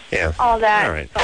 Yeah. all that. All right.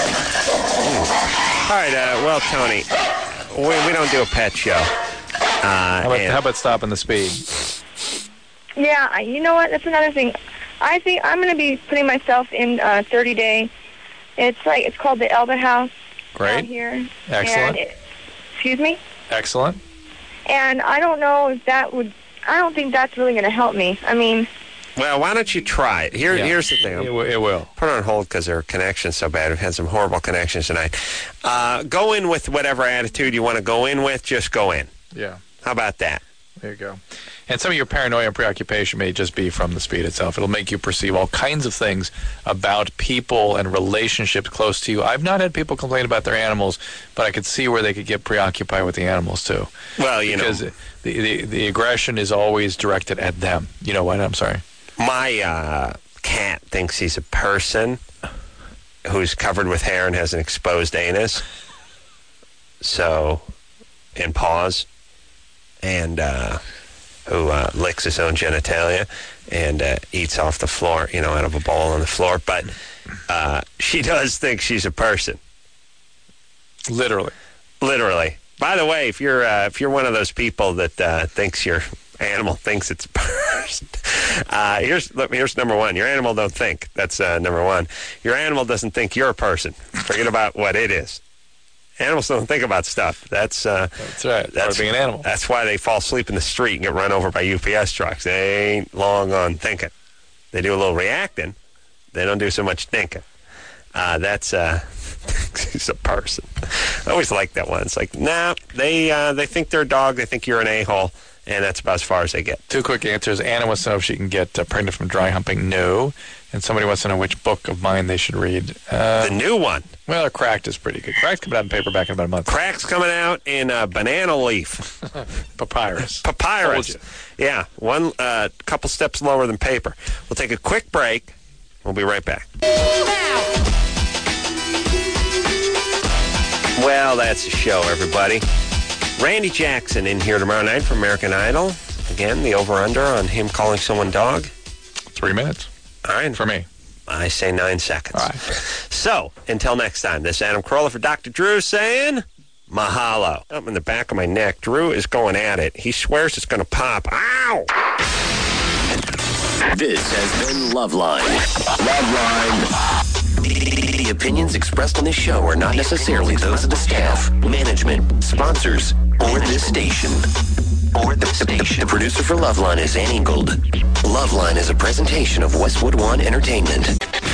All right, well, Tony, we don't do a pet show. How about stopping the speed? Yeah, you know what? That's another thing. I think I'm going to be putting myself in 30-day. It's called the Elba House. Great. Out here. Excellent. Excuse me? Excellent. And I don't know if I don't think that's really going to help me. I mean... Well, why don't you try it? Here's the thing. It will. Put it on hold because their connection's so bad. We've had some horrible connections tonight. Go in with whatever attitude you want to go in with. Just go in. Yeah. How about that? There you go. And some of your paranoia and preoccupation may just be from the speed itself. It'll make you perceive all kinds of things about people and relationships close to you. I've not had people complain about their animals, but I could see where they could get preoccupied with the animals, too. Well, because the aggression is always directed at them. You know what? I'm sorry. My cat thinks he's a person who's covered with hair and has an exposed anus. And paws. And who licks his own genitalia and eats off the floor, out of a bowl on the floor. But she does think she's a person. Literally. By the way, if you're one of those people that thinks your animal thinks it's a person, here's number one. Your animal don't think. That's number one. Your animal doesn't think you're a person. Forget about what it is. Animals don't think about stuff. That's right. That's being an animal. That's why they fall asleep in the street and get run over by UPS trucks. They ain't long on thinking. They do a little reacting. They don't do so much thinking. That's he's a person. I always like that one. It's like, nah, they think they're a dog. They think you're an a-hole, and that's about as far as they get. Two quick answers. Anna wants to know if she can get pregnant from dry humping. No. And somebody wants to know which book of mine they should read. The new one. Well, Cracked is pretty good. Crack's coming out in paperback in about a month. Crack's coming out in banana leaf. Papyrus. Yeah, one couple steps lower than paper. We'll take a quick break. We'll be right back. Well, that's the show, everybody. Randy Jackson in here tomorrow night for American Idol. Again, the over-under on him calling someone dog. 3 minutes. All right. For me. I say 9 seconds. All right. So, until next time, this is Adam Carolla for Dr. Drew saying mahalo. Up in the back of my neck, Drew is going at it. He swears it's going to pop. Ow! This has been Loveline. The opinions expressed on this show are not necessarily those of the staff, management, sponsors, or this station. The producer for Loveline is Ann Ingold. Loveline is a presentation of Westwood One Entertainment.